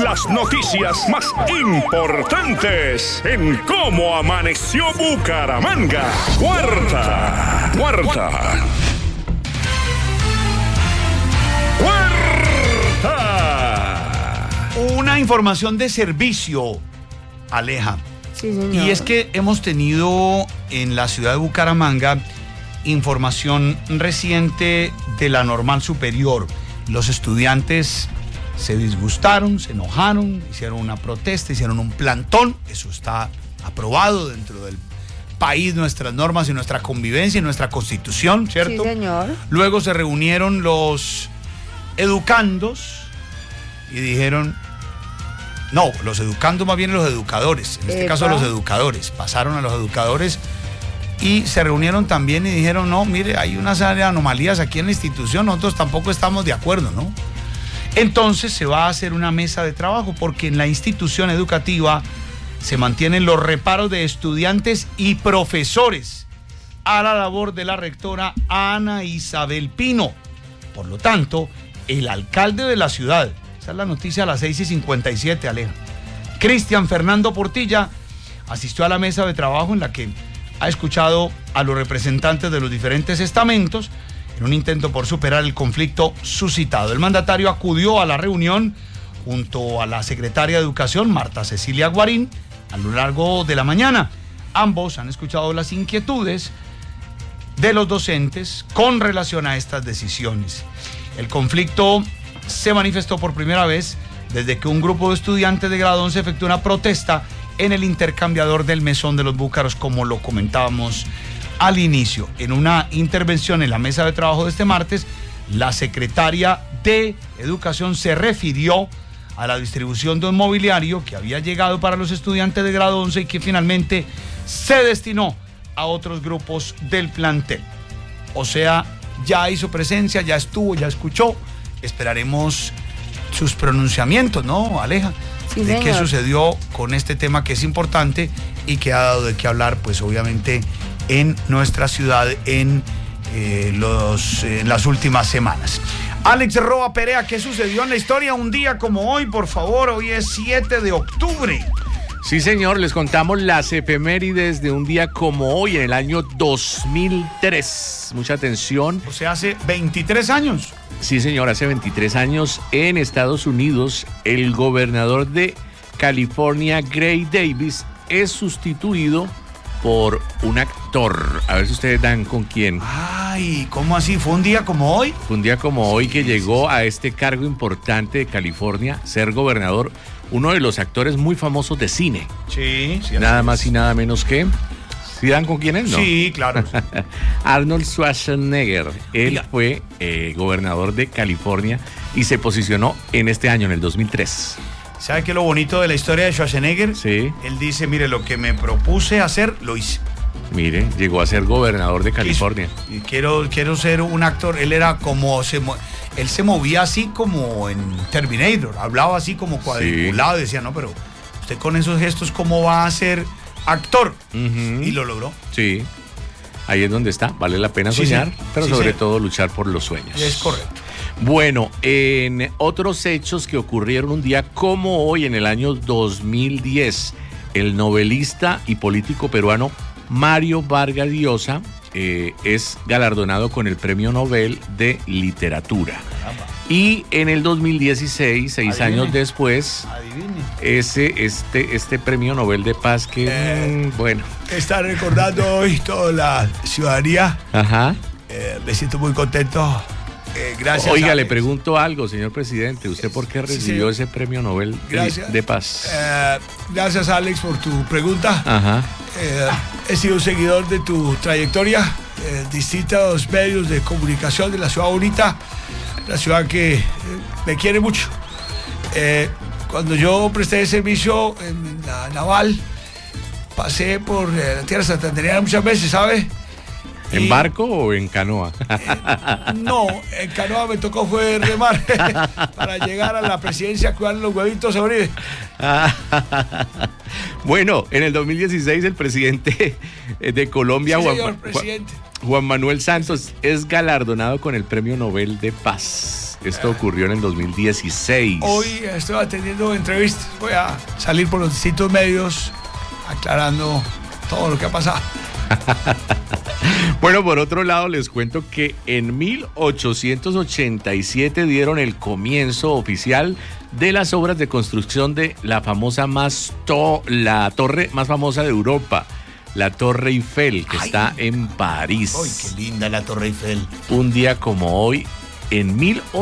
Las noticias más importantes en Cómo Amaneció Bucaramanga. Cuarta. Una información de servicio, Aleja. Sí, señor. Y es que hemos tenido en la ciudad de Bucaramanga información reciente de la normal superior. Los estudiantes se disgustaron, se enojaron, hicieron una protesta, hicieron un plantón. Eso está aprobado dentro del país, nuestras normas y nuestra convivencia y nuestra constitución, ¿cierto? Sí, señor. Luego se reunieron los educandos y dijeron... No, los educandos, más bien los educadores. En este caso los educadores. Pasaron a los educadores y se reunieron también y dijeron, no, mire, hay una serie de anomalías aquí en la institución, nosotros tampoco estamos de acuerdo, ¿no? Entonces se va a hacer una mesa de trabajo porque en la institución educativa se mantienen los reparos de estudiantes y profesores a la labor de la rectora Ana Isabel Pino. Por lo tanto, el alcalde de la ciudad, esa es la noticia a las 6:57, Aleja, Cristian Fernando Portilla, asistió a la mesa de trabajo en la que ha escuchado a los representantes de los diferentes estamentos en un intento por superar el conflicto suscitado. El mandatario acudió a la reunión junto a la secretaria de Educación, Marta Cecilia Guarín, a lo largo de la mañana. Ambos han escuchado las inquietudes de los docentes con relación a estas decisiones. El conflicto se manifestó por primera vez desde que un grupo de estudiantes de grado 11 efectuó una protesta en el intercambiador del Mesón de los Búcaros, como lo comentábamos al inicio. En una intervención en la mesa de trabajo de este martes, la secretaria de Educación se refirió a la distribución de un mobiliario que había llegado para los estudiantes de grado 11 y que finalmente se destinó a otros grupos del plantel. O sea, ya hizo presencia, ya estuvo, ya escuchó. Esperaremos sus pronunciamientos, ¿no, Aleja? Sí, de señor. qué sucedió con este tema que es importante y que ha dado de qué hablar, pues obviamente en nuestra ciudad en las últimas semanas. Alex Roa Perea, ¿qué sucedió en la historia un día como hoy? Por favor, hoy es 7 de octubre. Sí, señor, les contamos las efemérides de un día como hoy en el año 2003. Mucha atención. O sea, hace 23 años. Sí, señor, hace 23 años en Estados Unidos, el gobernador de California, Gray Davis, es sustituido por un actor. A ver si ustedes dan con quién. Ay, ¿cómo así? ¿Fue un día como hoy? Fue un día como hoy que llegó a este cargo importante de California, ser gobernador, uno de los actores muy famosos de cine. Sí. Nada más y nada menos que... ¿Sí dan con quién es? No. Sí, claro. Arnold Schwarzenegger. Él fue gobernador de California y se posicionó en este año, en el 2003. ¿Sabe qué es lo bonito de la historia de Schwarzenegger? Sí. Él dice, mire, lo que me propuse hacer, lo hice. Mire, llegó a ser gobernador de California. Y quiero ser un actor. Él era como... Él se movía así como en Terminator. Hablaba así como cuadriculado. Sí. Decía, no, pero usted con esos gestos, ¿cómo va a ser actor? Y lo logró. Sí. Ahí es donde está. Vale la pena soñar, pero sobre todo luchar por los sueños. Es correcto. Bueno, en otros hechos que ocurrieron un día como hoy, en el año 2010, el novelista y político peruano Mario Vargas Llosa es galardonado con el Premio Nobel de Literatura. Y en el 2016, 6 años después, este Premio Nobel de Paz que, bueno... Está recordando hoy toda la ciudadanía. Ajá. Me siento muy contento. Gracias. Oiga, Alex. le pregunto algo, señor presidente. ¿Usted por qué recibió ese Premio Nobel de Paz? Gracias, Alex, por tu pregunta. Ajá. He sido un seguidor de tu trayectoria en distintos medios de comunicación de la ciudad bonita, la ciudad que me quiere mucho. Cuando yo presté servicio en la naval, pasé por la tierra santandereana muchas veces, ¿sabe? ¿En barco o en canoa? No, en canoa me tocó fue remar para llegar a la presidencia a cuidar los huevitos a Uribe. Bueno, en el 2016 el presidente de Colombia, presidente. Juan Manuel Santos, es galardonado con el Premio Nobel de Paz. Esto ocurrió en el 2016. Hoy estoy atendiendo entrevistas. Voy a salir por los distintos medios aclarando todo lo que ha pasado. Bueno, por otro lado, les cuento que en 1887 dieron el comienzo oficial de las obras de construcción de la famosa la torre más famosa de Europa, la Torre Eiffel, que está en París. ¡Ay, qué linda la Torre Eiffel! Un día como hoy, en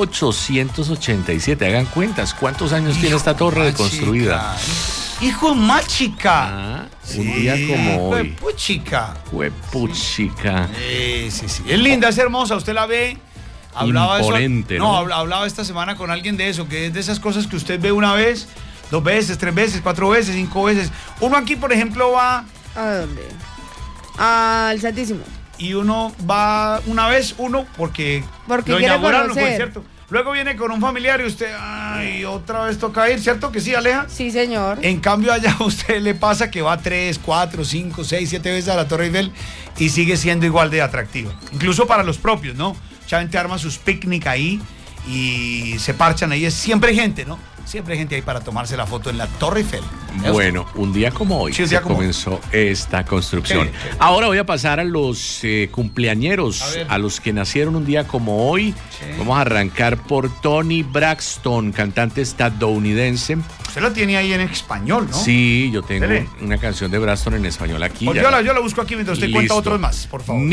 1887, hagan cuentas, ¿cuántos años tiene esta torre de construida? ¡Hijo más chica! Un día como hoy. Huepuchica. Huepuchica. Sí. Es linda, es hermosa, usted la ve. Hablaba imponente, eso, hablaba esta semana con alguien de eso, que es de esas cosas que usted ve una vez, 2 veces, 3 veces, 4 veces, 5 veces. Uno aquí, por ejemplo, va... ¿A dónde? Al Santísimo. Y uno va una vez, porque lo inauguraron, pues, ¿cierto? Luego viene con un familiar y usted, otra vez toca ir, ¿cierto que sí, Aleja? Sí, señor. En cambio, allá a usted le pasa que va 3, 4, 5, 6, 7 veces a la Torre Eiffel y sigue siendo igual de atractiva. Incluso para los propios, ¿no? Mucha gente arma sus picnic ahí y se parchan ahí. Siempre hay gente, ¿no? Siempre hay gente ahí para tomarse la foto en la Torre Eiffel. Bueno, un día como hoy comenzó esta construcción. Ahora voy a pasar a los cumpleañeros, a los que nacieron un día como hoy. Sí. Vamos a arrancar por Toni Braxton, cantante estadounidense. Usted lo tiene ahí en español, ¿no? Sí, yo tengo una canción de Braxton en español aquí. Pues yo la busco aquí mientras usted cuenta otros más, por favor.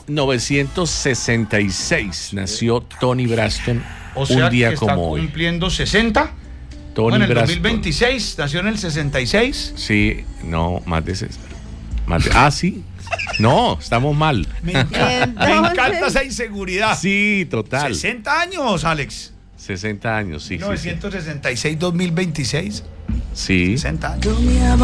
1966 nació Toni Braxton, o sea, un día que como hoy. Cumpliendo 60. Toni en el Braxton. 2026, nació en el 66. Sí, no, más de 60. Sí. No, estamos mal. Me encanta esa inseguridad. Sí, total. 60 años, Alex. 60 años, sí. 1966, 2026. Sí. 60 años.